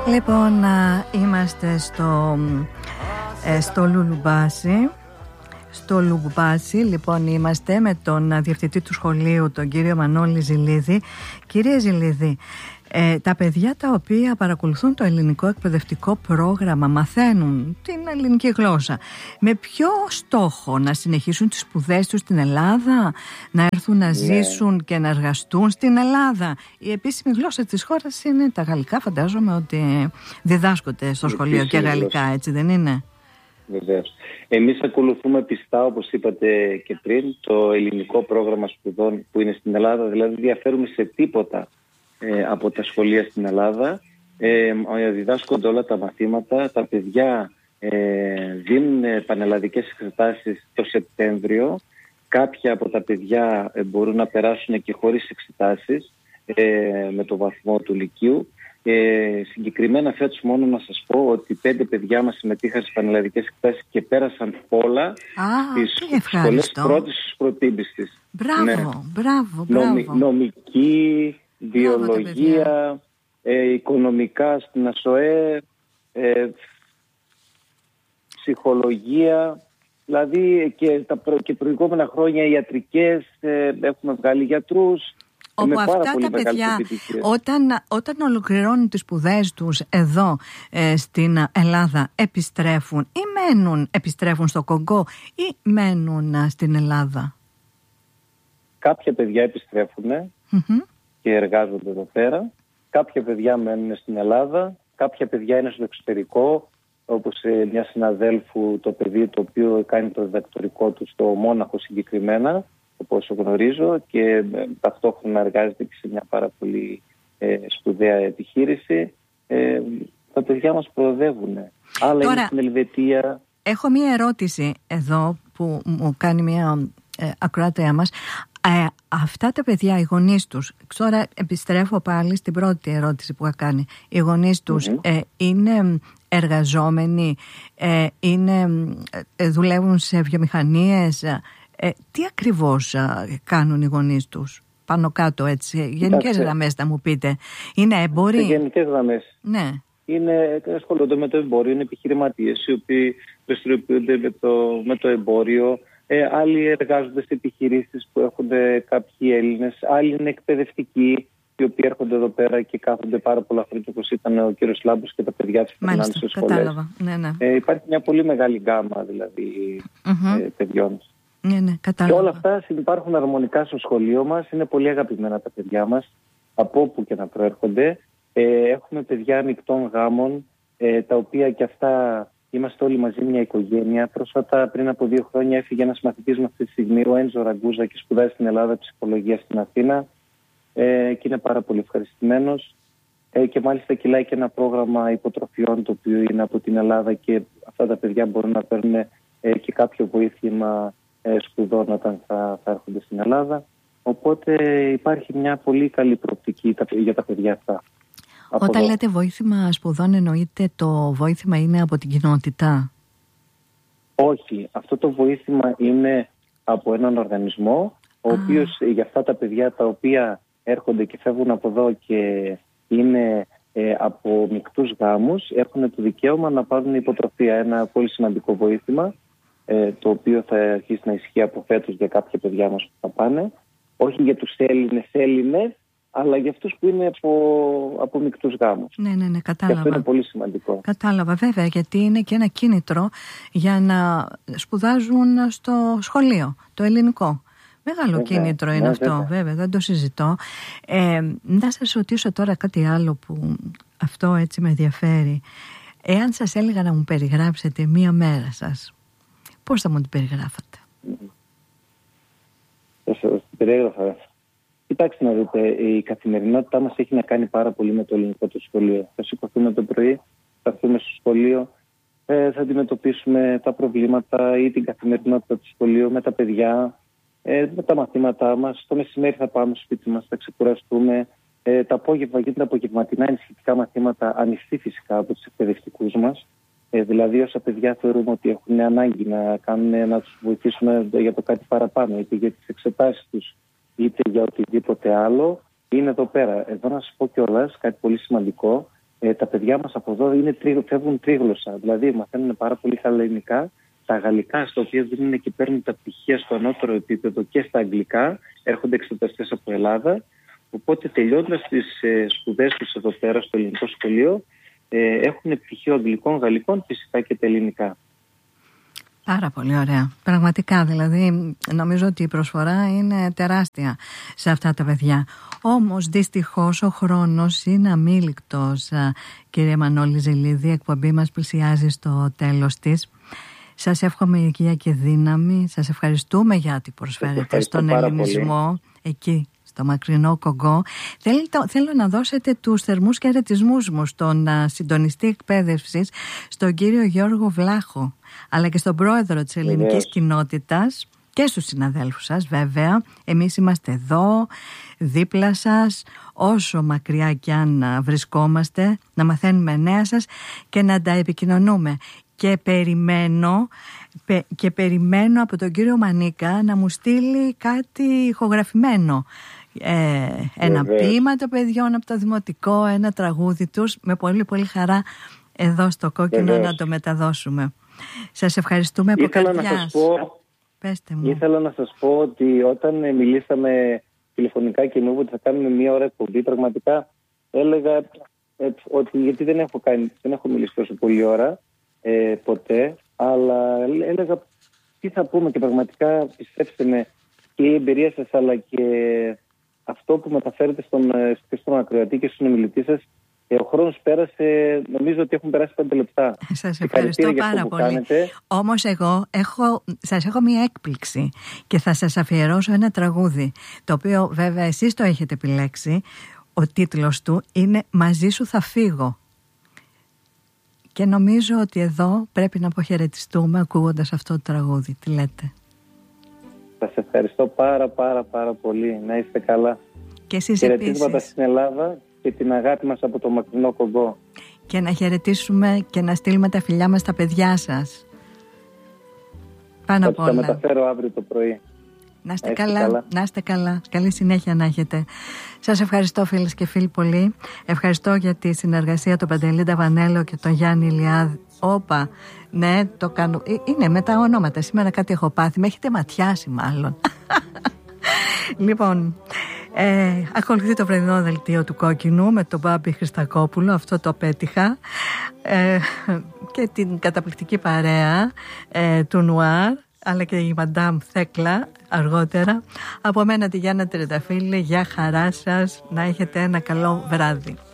Λοιπόν, είμαστε στο Λουλουμπάσι. Στο Λουλουμπάσι, λοιπόν, είμαστε με τον διευθυντή του σχολείου, τον κύριο Μανώλη Ζηλίδη. Κύριε Ζηλίδη, τα παιδιά τα οποία παρακολουθούν το ελληνικό εκπαιδευτικό πρόγραμμα, μαθαίνουν την ελληνική γλώσσα, με ποιο στόχο? Να συνεχίσουν τις σπουδές τους στην Ελλάδα, να έρθουν να ζήσουν και να εργαστούν στην Ελλάδα? Η επίσημη γλώσσα της χώρας είναι τα γαλλικά. Φαντάζομαι ότι διδάσκονται στο σχολείο και γαλλικά, έτσι δεν είναι? Βεβαίως. Εμείς ακολουθούμε πιστά, όπως είπατε και πριν, το ελληνικό πρόγραμμα σπουδών που είναι στην Ελλάδα. Δηλαδή διαφέρουμε σε τίποτα από τα σχολεία στην Ελλάδα. Διδάσκονται όλα τα μαθήματα. Τα παιδιά δίνουν πανελλαδικές εξετάσεις το Σεπτέμβριο. Κάποια από τα παιδιά μπορούν να περάσουν και χωρίς εξετάσεις με το βαθμό του Λυκείου. Συγκεκριμένα φέτος μόνο να σας πω ότι 5 παιδιά μας συμμετείχαν στις πανελλαδικές εξετάσεις και πέρασαν όλα τις σχολές πρώτης προτίμησης. Μπράβο, ναι. μπράβο. Νομική, βιολογία, οικονομικά στην ΑΣΟΕ, ψυχολογία, δηλαδή και προηγούμενα χρόνια ιατρικές, έχουμε βγάλει γιατρούς. Όπου αυτά τα παιδιά όταν ολοκληρώνουν τις σπουδές τους εδώ στην Ελλάδα, επιστρέφουν στο Κονγκό ή μένουν στην Ελλάδα? Κάποια παιδιά επιστρέφουν και εργάζονται εδώ πέρα. Κάποια παιδιά μένουν στην Ελλάδα. Κάποια παιδιά είναι στο εξωτερικό, όπως μια συναδέλφου, το παιδί το οποίο κάνει το διδακτορικό του στο Μόναχο συγκεκριμένα, όπως γνωρίζω, και ταυτόχρονα εργάζεται και σε μια πάρα πολύ σπουδαία επιχείρηση. Τα παιδιά μας προοδεύουν. Άλλα τώρα, είναι στην Ελβετία. Έχω μια ερώτηση εδώ που μου κάνει μια ακροάτρια μας. Αυτά τα παιδιά, οι γονείς τους, τώρα επιστρέφω πάλι στην πρώτη ερώτηση που είχα κάνει. Οι γονείς τους είναι εργαζόμενοι, δουλεύουν σε βιομηχανίες? Τι ακριβώς κάνουν οι γονείς τους? Πάνω κάτω, έτσι, γενικές γραμμές θα μου πείτε. Είναι έμποροι? Σε γενικές γραμμές. Ναι. Ασχολούνται με το εμπόριο, είναι επιχειρηματίες οι οποίοι δραστηριοποιούνται με το εμπόριο. Άλλοι εργάζονται σε επιχειρήσεις που έχουν κάποιοι Έλληνες. Άλλοι είναι εκπαιδευτικοί, οι οποίοι έρχονται εδώ πέρα και κάθονται πάρα πολλά χρόνια, όπως ήταν ο κύριος Λάμπος και τα παιδιά του που περνάνε στις σχολές. Κατάλαβα. Ναι. Υπάρχει μια πολύ μεγάλη γκάμα δηλαδή παιδιών. Ναι, και όλα αυτά υπάρχουν αρμονικά στο σχολείο μας. Είναι πολύ αγαπημένα τα παιδιά μας, από όπου και να προέρχονται. Έχουμε παιδιά μεικτών γάμων, τα οποία και αυτά είμαστε όλοι μαζί μια οικογένεια. Πρόσφατα, πριν από 2 χρόνια, έφυγε ένας μαθητής μου αυτή τη στιγμή, ο Έντζο Ραγκούζα, και σπουδάζει στην Ελλάδα ψυχολογία στην Αθήνα. Και είναι πάρα πολύ ευχαριστημένος. Και μάλιστα κυλάει και ένα πρόγραμμα υποτροφιών, το οποίο είναι από την Ελλάδα, και αυτά τα παιδιά μπορούν να παίρνουν και κάποιο βοήθημα σπουδών όταν θα έρχονται στην Ελλάδα. Οπότε υπάρχει μια πολύ καλή προοπτική για τα παιδιά αυτά. Όταν λέτε βοήθημα σπουδών, εννοείται το βοήθημα είναι από την κοινότητα? Όχι, αυτό το βοήθημα είναι από έναν οργανισμό, ο οποίος για αυτά τα παιδιά τα οποία έρχονται και φεύγουν από εδώ και είναι από μεικτούς γάμους, έχουν το δικαίωμα να πάρουν υποτροφία. Ένα πολύ σημαντικό βοήθημα, το οποίο θα αρχίσει να ισχύει από φέτος για κάποια παιδιά μας που θα πάνε. Όχι για τους Έλληνες, αλλά για αυτούς που είναι από μεικτούς γάμους. Ναι, κατάλαβα. Και αυτό είναι πολύ σημαντικό. Κατάλαβα, βέβαια, γιατί είναι και ένα κίνητρο για να σπουδάζουν στο σχολείο, το ελληνικό. Μεγάλο κίνητρο είναι αυτό, βέβαια, δεν το συζητώ. Να σας ρωτήσω τώρα κάτι άλλο που αυτό έτσι με ενδιαφέρει. Εάν σας έλεγα να μου περιγράψετε μία μέρα σας, πώς θα μου την περιγράφατε? Θα σας την περιγράφα. Κοιτάξτε να δείτε, η καθημερινότητά μας έχει να κάνει πάρα πολύ με το ελληνικό το σχολείο. Θα σηκωθούμε το πρωί, θα έρθουμε στο σχολείο, θα αντιμετωπίσουμε τα προβλήματα ή την καθημερινότητα του σχολείου με τα παιδιά, με τα μαθήματά μας. Το μεσημέρι θα πάμε στο σπίτι μας, θα ξεκουραστούμε. Τα απόγευμα γίνονται απογευματινά ενισχυτικά μαθήματα, ανοιχτή φυσικά από τους εκπαιδευτικούς μας. Δηλαδή, όσα παιδιά θεωρούμε ότι έχουν ανάγκη να τους βοηθήσουμε για το κάτι παραπάνω, είτε για τις εξετάσεις τους, είτε για οτιδήποτε άλλο, είναι εδώ πέρα. Εδώ να σας πω κιόλας κάτι πολύ σημαντικό. τα παιδιά μας από εδώ φεύγουν τρίγλωσσα. Δηλαδή μαθαίνουν πάρα πολύ καλά ελληνικά. Τα γαλλικά, στα οποία δίνουν και παίρνουν τα πτυχία στο ανώτερο επίπεδο, και στα αγγλικά, έρχονται εξεταστές από Ελλάδα. Οπότε τελειώνοντας τις σπουδές τους εδώ πέρα στο ελληνικό σχολείο, έχουν πτυχίο αγγλικών, γαλλικών, φυσικά και τα ελληνικά. Πάρα πολύ ωραία. Πραγματικά, δηλαδή, νομίζω ότι η προσφορά είναι τεράστια σε αυτά τα παιδιά. Όμως, δυστυχώς, ο χρόνος είναι αμήλικτος, κύριε Μανώλη Ζηλίδη. Η εκπομπή μας πλησιάζει στο τέλος της. Σας εύχομαι υγεία και δύναμη. Σας ευχαριστούμε γιατί προσφέρετε στον ελληνισμό εκεί στο μακρινό Κογκό. Θέλω να δώσετε τους θερμούς χαιρετισμούς μου στον συντονιστή εκπαίδευσης, στον κύριο Γιώργο Βλάχο, αλλά και στον πρόεδρο της ελληνικής κοινότητας και στους συναδέλφους σας βέβαια. Εμείς είμαστε εδώ, δίπλα σας, όσο μακριά κι αν βρισκόμαστε, να μαθαίνουμε νέα σας και να τα επικοινωνούμε. Και περιμένω από τον κύριο Μανίκα να μου στείλει κάτι ηχογραφημένο. Ένα ποίημα των παιδιών από το δημοτικό, ένα τραγούδι τους, με πολύ πολύ χαρά εδώ στο Κόκκινο να το μεταδώσουμε. Σας ευχαριστούμε από καρδιάς. Ήθελα να σας πω ότι όταν μιλήσαμε τηλεφωνικά και μου είπατε ότι θα κάνουμε μία ώρα εκπομπή, πραγματικά έλεγα ότι γιατί δεν έχω μιλήσει τόσο πολλή ώρα ποτέ, αλλά έλεγα τι θα πούμε, και πραγματικά πιστέψτε με, και η εμπειρία σας αλλά και αυτό που μεταφέρετε στον ακροατή και στον ομιλητή σας, ο χρόνος πέρασε, νομίζω ότι έχουν περάσει 5 λεπτά. Σας ευχαριστώ πάρα πολύ. Όμως εγώ σας έχω μία έκπληξη και θα σας αφιερώσω ένα τραγούδι, το οποίο βέβαια εσείς το έχετε επιλέξει. Ο τίτλος του είναι «Μαζί σου θα φύγω». Και νομίζω ότι εδώ πρέπει να αποχαιρετιστούμε ακούγοντας αυτό το τραγούδι. Τι λέτε? Σας ευχαριστώ πάρα πολύ. Να είστε καλά. Και εσείς χαιρετίσματα στην Ελλάδα και την αγάπη μας από το μακρινό Κογκό. Και να χαιρετήσουμε και να στείλουμε τα φιλιά μας στα παιδιά σας. Πάνω απ' όλα. Θα μεταφέρω αύριο το πρωί. Να είστε καλά. Να είστε καλά. Καλή συνέχεια να έχετε. Σας ευχαριστώ φίλες και φίλοι πολύ. Ευχαριστώ για τη συνεργασία τον Παντελή Ταβανέλο και τον Γιάννη Ηλιάδη. Όπα, ναι, το κάνω. Είναι με τα ονόματα. Σήμερα κάτι έχω πάθει. Με έχετε ματιάσει μάλλον. Λοιπόν, ακολουθεί το πρωινό δελτίο του Κόκκινου με τον Μπάμπη Χριστακόπουλο. Αυτό το πέτυχα. Και την καταπληκτική παρέα του Νουάρ, αλλά και η Μαντάμ Θέκλα αργότερα. Από μένα τη Γιάννα Τρενταφύλλη, για χαρά σας, να έχετε ένα καλό βράδυ.